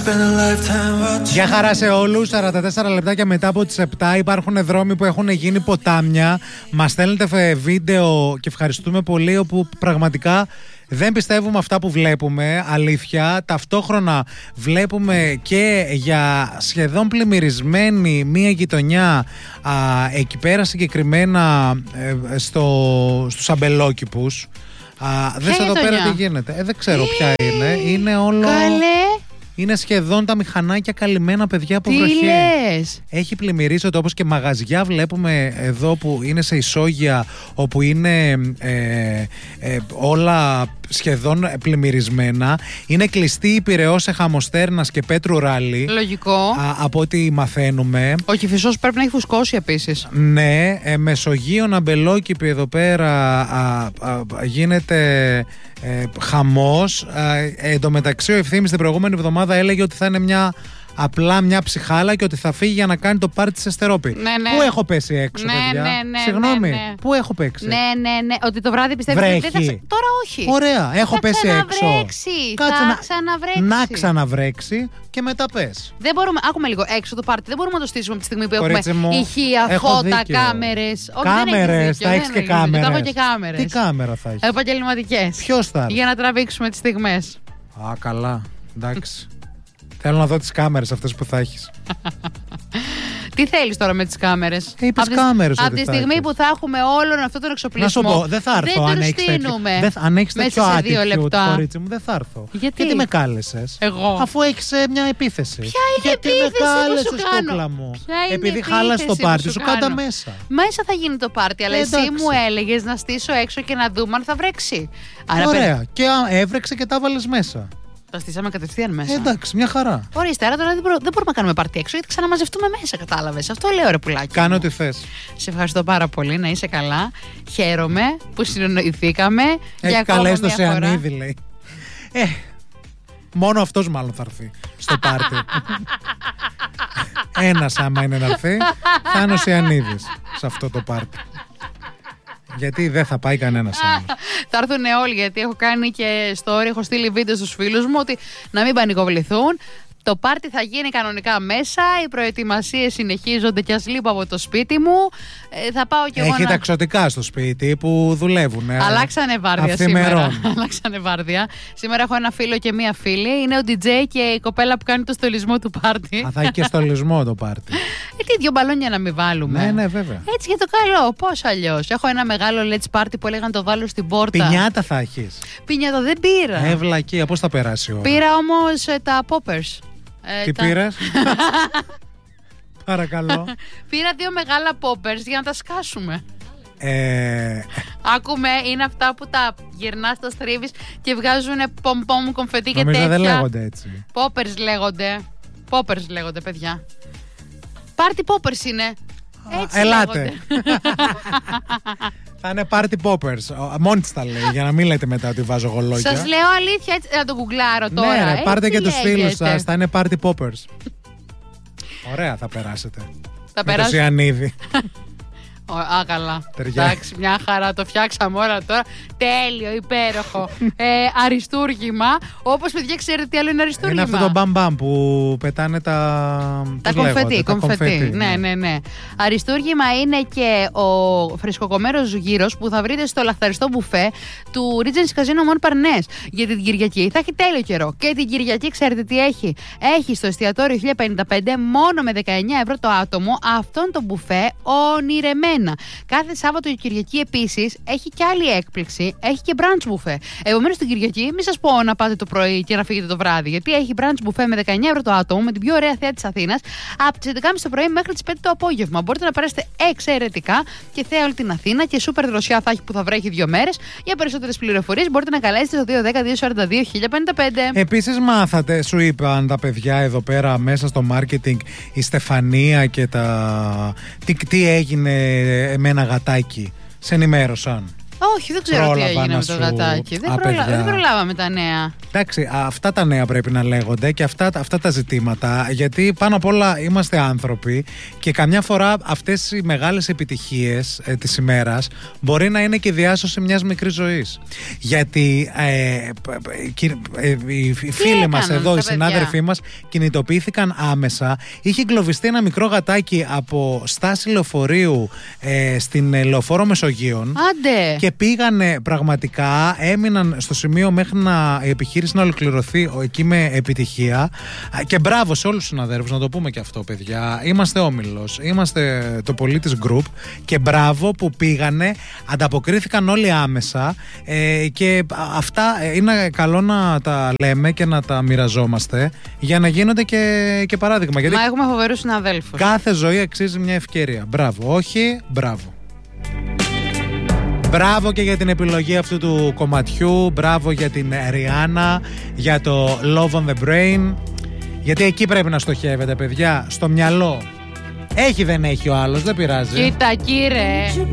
Γεια χαρά σε όλους. 44 λεπτάκια μετά από τις 7 υπάρχουν δρόμοι που έχουν γίνει ποτάμια. Μας στέλνετε βίντεο και ευχαριστούμε πολύ, όπου πραγματικά δεν πιστεύουμε αυτά που βλέπουμε, αλήθεια. Ταυτόχρονα βλέπουμε και για σχεδόν πλημμυρισμένη μία γειτονιά εκεί πέρα, συγκεκριμένα στους αμπελόκηπους. Δες εδώ πέρα τι γίνεται. Δεν ξέρω ποια είναι. Είναι όλο... Είναι σχεδόν τα μηχανάκια καλυμμένα, παιδιά, από βροχή. Έχει πλημμυρίσει ο τόπος και μαγαζιά βλέπουμε εδώ που είναι σε ισόγεια, όπου είναι όλα σχεδόν πλημμυρισμένα. Είναι κλειστή η Πειραιώς σε Χαμοστέρνας και Πέτρου Ράλι. Λογικό. Από ό,τι μαθαίνουμε. Ο Κηφισός πρέπει να έχει φουσκώσει επίσης. Ναι, Μεσογείων Αμπελόκηπη εδώ πέρα γίνεται χαμός. Εν τω μεταξύ ο Ευθύμης την προηγούμενη εβδομάδα έλεγε ότι θα είναι απλά μια ψυχάλα και ότι θα φύγει για να κάνει το πάρτι της Εστερόπη. Ναι. Πού έχω πέσει έξω, παιδιά? Συγγνώμη, πού έχω παίξει? Ναι. Ότι το βράδυ πιστεύετε ότι δεν θα... Τώρα όχι. Ωραία, έχω πέσει έξω. Θα ξαναβρέξει. Να ξαναβρέξει και μετά πες. Δεν μπορούμε, άκουμε λίγο, έξω το πάρτι δεν μπορούμε να το στήσουμε από τη στιγμή που έχουμε ηχεία, φώτα, κάμερες. Κάμερες, θα έχεις και κάμερες. Θα έχω και κάμερες. Τι κάμερα θα έχεις? Επαγγελματικές. Ποιος θα? Για να τραβήξουμε τις στιγμές. Καλά, εντάξει. Θέλω να δω τις κάμερες αυτές που θα έχεις. Τι θέλεις τώρα με τις κάμερες? Είπες κάμερες. Από τη στιγμή που θα έχουμε όλον αυτόν τον εξοπλισμό. Να σου πω, δεν θα έρθω αν έχεις τέτοιο attitude, κορίτσι μου, δεν θα έρθω. Γιατί με κάλεσες? Εγώ. Αφού έχεις μια επίθεση. Ποια είναι η επίθεση? Γιατί με κάλεσες, κούκλα μου? Επειδή χάλασες το πάρτι σου, κάντα μέσα. Μέσα θα γίνει το πάρτι, αλλά εσύ μου έλεγες να στήσω έξω και να δούμε αν θα βρέξει. Ωραία. Και έβρεξε και τα βάλες μέσα. Τα στήσαμε κατευθείαν μέσα. Εντάξει, μια χαρά. Ορίστε, άρα τώρα δεν μπορούμε να κάνουμε πάρτι έξω, γιατί ξαναμαζευτούμε μέσα, κατάλαβες. Αυτό λέω, ρε πουλάκι. Κάνε ό,τι θες. Σε ευχαριστώ πάρα πολύ, να είσαι καλά. Χαίρομαι που συνεννοηθήκαμε. Έχει καλέσει το Σιανίδη, λέει. Μόνο αυτός μάλλον θα έρθει στο πάρτι. Ένας άμα είναι να έρθει, θα είναι ο Σιανίδης σε αυτό το πάρτι. Γιατί δεν θα πάει κανένας άλλος. Θα έρθουν όλοι, γιατί έχω κάνει και story, έχω στείλει βίντεο στους φίλους μου ότι να μην πανικοβληθούν. Το πάρτι θα γίνει κανονικά μέσα, οι προετοιμασίες συνεχίζονται κι ας λείπω από το σπίτι μου. Θα πάω κι εγώ. Έχει τα εξωτικά στο σπίτι που δουλεύουν. Αλλάξανε βάρδια σήμερα. Αλλάξανε βάρδια. Σήμερα έχω ένα φίλο και μία φίλη. Είναι ο DJ και η κοπέλα που κάνει το στολισμό του πάρτι. Θα έχει και στολισμό το πάρτι. Τι δύο μπαλόνια να μην βάλουμε. Ναι, βέβαια. Έτσι για το καλό. Πώς αλλιώς? Έχω ένα μεγάλο let's party που έλεγαν το βάλω στην πόρτα. Πινιάτα θα έχεις? Πινιάτα δεν πήρα. Ευλακία, πώς θα περάσει η ώρα? Πήρα όμως τα poppers. Τι πήρες? Παρακαλώ. Πήρα 2 μεγάλα poppers για να τα σκάσουμε. Άκουμε, είναι αυτά που τα γυρνάς, τα στρίβεις και βγάζουν πομπόμ, κομφετί και τέτοια. Νομίζω δεν λέγονται έτσι. Poppers λέγονται. Poppers λέγονται, παιδιά. Party poppers είναι. Έτσι ελάτε. Θα είναι party poppers. Μόνη της τα λέει, για να μην λέτε μετά ότι βάζω γολόγια. Σας λέω αλήθεια, έτσι να το γκουγκλάρω τώρα. Ναι, πάρτε και τους φίλους σας, θα είναι party poppers. Ωραία θα περάσετε. Θα περάσετε. Με το Σιανίδη. Καλά. Εντάξει, μια χαρά, το φτιάξαμε όλα τώρα. Τέλειο, υπέροχο. Αριστούργημα. Όπως, παιδιά, ξέρετε τι άλλο είναι αριστούργημα? Είναι αυτό το μπαμπαμ που πετάνε τα κομφετί. Ναι. Αριστούργημα είναι και ο φρεσκοκομμένος γύρος που θα βρείτε στο λαχταριστό μπουφέ του Regency Casino Montparnasse. Γιατί την Κυριακή θα έχει τέλειο καιρό. Και την Κυριακή, ξέρετε τι έχει? Έχει στο εστιατόριο 1055 μόνο με 19 ευρώ το άτομο αυτόν το μπουφέ ονειρεμένο. Κάθε Σάββατο και Κυριακή επίσης έχει και άλλη έκπληξη, έχει και brunch buffet. Επομένως την Κυριακή μην σας πω να πάτε το πρωί και να φύγετε το βράδυ, γιατί έχει brunch buffet με 19 ευρώ το άτομο με την πιο ωραία θέα της Αθήνας από τις 11.30 το πρωί μέχρι τις 5 το απόγευμα. Μπορείτε να περάσετε εξαιρετικά και θέα όλη την Αθήνα και σούπερ δροσιά θα έχει που θα βρέχει 2 μέρες. Για περισσότερες πληροφορίες μπορείτε να καλέσετε στο 210-242-1055. Επίσης μάθατε, σου είπαν τα παιδιά εδώ πέρα μέσα στο marketing, η Στεφανία και τα... Τι έγινε με ένα γατάκι? Σε ενημέρωσαν? Όχι, δεν ξέρω τι έγινε με το γατάκι. Δεν προλάβαμε τα νέα. Εντάξει, αυτά τα νέα πρέπει να λέγονται και αυτά τα ζητήματα, γιατί πάνω απ' όλα είμαστε άνθρωποι και καμιά φορά αυτές οι μεγάλες επιτυχίες της ημέρας μπορεί να είναι και η διάσωση μιας μικρής ζωής. Γιατί οι φίλοι μας εδώ, οι συνάδελφοί μας κινητοποιήθηκαν άμεσα. Είχε εγκλωβιστεί ένα μικρό γατάκι από στάση λεωφορείου στην Λεωφόρο Μεσογείων. Άντε. Και πήγανε πραγματικά, έμειναν στο σημείο μέχρι η επιχείρηση να ολοκληρωθεί εκεί με επιτυχία. Και μπράβο σε όλους τους συναδέλφους, να το πούμε και αυτό, παιδιά. Είμαστε όμιλος, είμαστε το Πολίτης Group και μπράβο που πήγανε, ανταποκρίθηκαν όλοι άμεσα και αυτά είναι καλό να τα λέμε και να τα μοιραζόμαστε για να γίνονται και παράδειγμα. Γιατί μα έχουμε φοβερούς συναδέλφους. Κάθε ζωή αξίζει μια ευκαιρία. Μπράβο, όχι, μπράβο. Μπράβο και για την επιλογή αυτού του κομματιού. Μπράβο για την Ριάννα, για το Love on the Brain. Γιατί εκεί πρέπει να στοχεύετε, παιδιά, στο μυαλό. Έχει δεν έχει ο άλλος, δεν πειράζει. Κοίτα, κύριε.